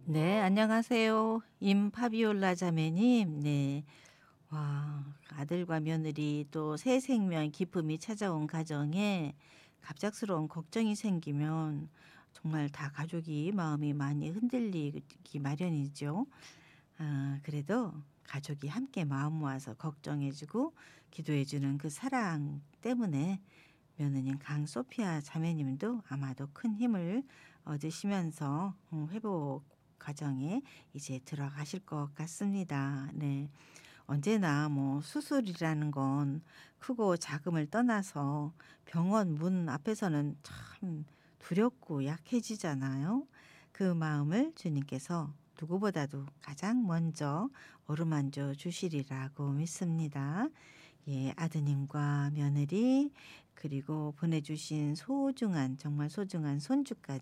네, 안녕하세요. 임파비올라 자매님. 네. 와, 아들과 며느리 또 새 생명 기쁨이 찾아온 가정에 갑작스러운 걱정이 생기면 정말 다 가족이 마음이 많이 흔들리기 마련이죠. 그래도 가족이 함께 마음 모아서 걱정해 주고 기도해 주는 그 사랑 때문에 며느님 강소피아 자매님도 아마도 큰 힘을 얻으시면서 회복 과정에 이제 들어가실 것 같습니다. 네. 언제나 뭐 수술이라는 건 크고 작음을 떠나서 병원 문 앞에서는 참 두렵고 약해지잖아요. 그 마음을 주님께서 누구보다도 가장 먼저 어루만져 주시리라고 믿습니다. 예, 아드님과 며느리 그리고 보내주신 소중한 정말 소중한 손주까지